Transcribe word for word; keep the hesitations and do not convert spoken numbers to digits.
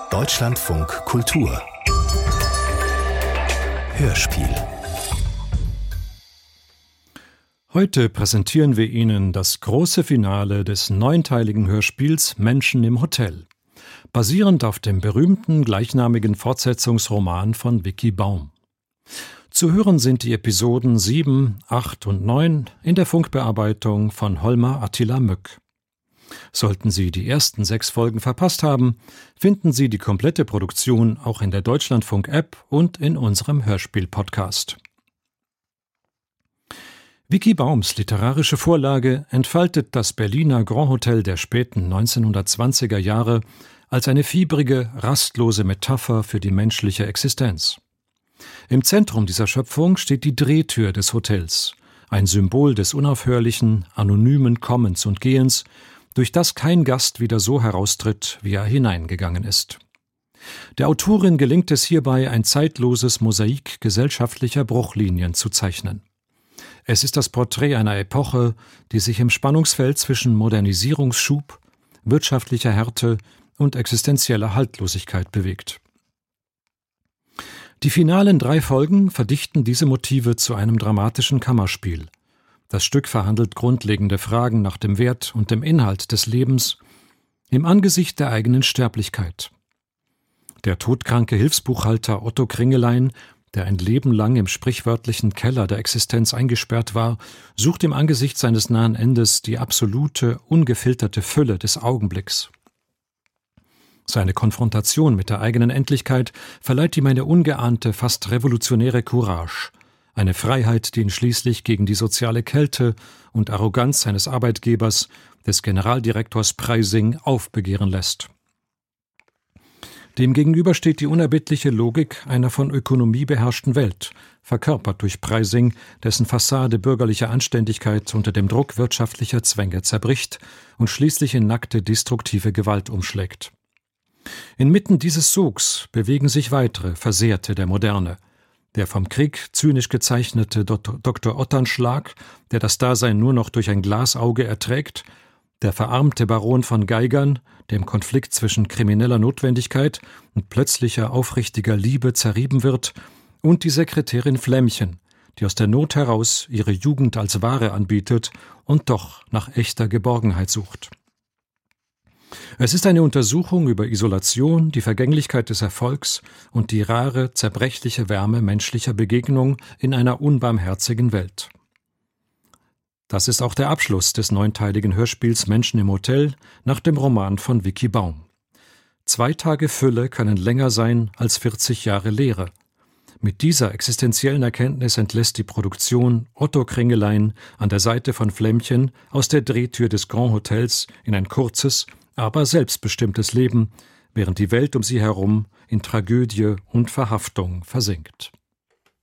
Deutschlandfunk Kultur Hörspiel. Heute präsentieren wir Ihnen das große Finale des neunteiligen Hörspiels Menschen im Hotel, basierend auf dem berühmten gleichnamigen Fortsetzungsroman von Vicky Baum. Zu hören sind die Episoden sieben, acht und neun in der Funkbearbeitung von Holmer Attila Mück. Sollten Sie die ersten sechs Folgen verpasst haben, finden Sie die komplette Produktion auch in der Deutschlandfunk-App und in unserem Hörspiel-Podcast. Vicky Baums literarische Vorlage entfaltet das Berliner Grand Hotel der späten neunzehnhundertzwanziger Jahre als eine fiebrige, rastlose Metapher für die menschliche Existenz. Im Zentrum dieser Schöpfung steht die Drehtür des Hotels, ein Symbol des unaufhörlichen, anonymen Kommens und Gehens, durch das kein Gast wieder so heraustritt, wie er hineingegangen ist. Der Autorin gelingt es hierbei, ein zeitloses Mosaik gesellschaftlicher Bruchlinien zu zeichnen. Es ist das Porträt einer Epoche, die sich im Spannungsfeld zwischen Modernisierungsschub, wirtschaftlicher Härte und existenzieller Haltlosigkeit bewegt. Die finalen drei Folgen verdichten diese Motive zu einem dramatischen Kammerspiel. Das Stück verhandelt grundlegende Fragen nach dem Wert und dem Inhalt des Lebens im Angesicht der eigenen Sterblichkeit. Der todkranke Hilfsbuchhalter Otto Kringelein, der ein Leben lang im sprichwörtlichen Keller der Existenz eingesperrt war, sucht im Angesicht seines nahen Endes die absolute, ungefilterte Fülle des Augenblicks. Seine Konfrontation mit der eigenen Endlichkeit verleiht ihm eine ungeahnte, fast revolutionäre Courage, eine Freiheit, die ihn schließlich gegen die soziale Kälte und Arroganz seines Arbeitgebers, des Generaldirektors Preysing, aufbegehren lässt. Demgegenüber steht die unerbittliche Logik einer von Ökonomie beherrschten Welt, verkörpert durch Preysing, dessen Fassade bürgerlicher Anständigkeit unter dem Druck wirtschaftlicher Zwänge zerbricht und schließlich in nackte, destruktive Gewalt umschlägt. Inmitten dieses Sogs bewegen sich weitere Versehrte der Moderne. Der vom Krieg zynisch gezeichnete Doktor Otternschlag, der das Dasein nur noch durch ein Glasauge erträgt, der verarmte Baron von Geigern, der im Konflikt zwischen krimineller Notwendigkeit und plötzlicher aufrichtiger Liebe zerrieben wird, und die Sekretärin Flämmchen, die aus der Not heraus ihre Jugend als Ware anbietet und doch nach echter Geborgenheit sucht. Es ist eine Untersuchung über Isolation, die Vergänglichkeit des Erfolgs und die rare, zerbrechliche Wärme menschlicher Begegnung in einer unbarmherzigen Welt. Das ist auch der Abschluss des neunteiligen Hörspiels Menschen im Hotel nach dem Roman von Vicky Baum. Zwei Tage Fülle können länger sein als vierzig Jahre Leere. Mit dieser existenziellen Erkenntnis entlässt die Produktion Otto Kringelein an der Seite von Flämmchen aus der Drehtür des Grand Hotels in ein kurzes, aber selbstbestimmtes Leben, während die Welt um sie herum in Tragödie und Verhaftung versinkt.